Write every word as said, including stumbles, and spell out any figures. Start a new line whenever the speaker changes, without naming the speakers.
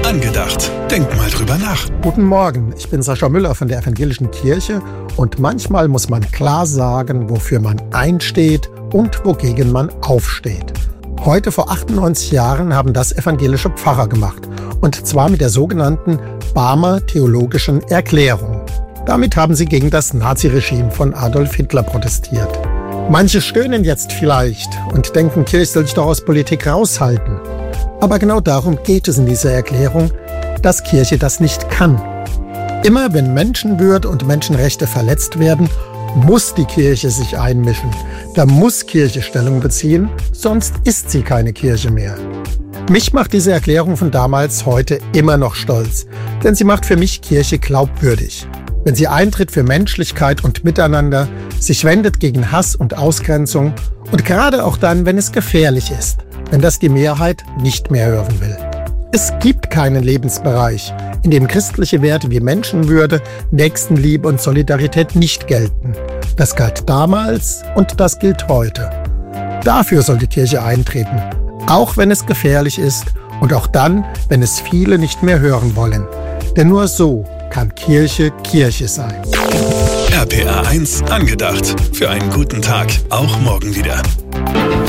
Angedacht. Denk mal drüber nach.
Guten Morgen, ich bin Sascha Müller von der Evangelischen Kirche und manchmal muss man klar sagen, wofür man einsteht und wogegen man aufsteht. Heute vor achtundneunzig Jahren haben das evangelische Pfarrer gemacht, und zwar mit der sogenannten Barmer Theologischen Erklärung. Damit haben sie gegen das Naziregime von Adolf Hitler protestiert. Manche stöhnen jetzt vielleicht und denken, Kirche soll sich doch aus Politik raushalten. Aber genau darum geht es in dieser Erklärung, dass Kirche das nicht kann. Immer wenn Menschenwürde und Menschenrechte verletzt werden, muss die Kirche sich einmischen. Da muss Kirche Stellung beziehen, sonst ist sie keine Kirche mehr. Mich macht diese Erklärung von damals heute immer noch stolz, denn sie macht für mich Kirche glaubwürdig. Wenn sie eintritt für Menschlichkeit und Miteinander, sich wendet gegen Hass und Ausgrenzung und gerade auch dann, wenn es gefährlich ist, wenn das die Mehrheit nicht mehr hören will. Es gibt keinen Lebensbereich, in dem christliche Werte wie Menschenwürde, Nächstenliebe und Solidarität nicht gelten. Das galt damals und das gilt heute. Dafür soll die Kirche eintreten, auch wenn es gefährlich ist und auch dann, wenn es viele nicht mehr hören wollen. Denn nur so kann Kirche Kirche sein.
R P R eins Angedacht. Für einen guten Tag, auch morgen wieder.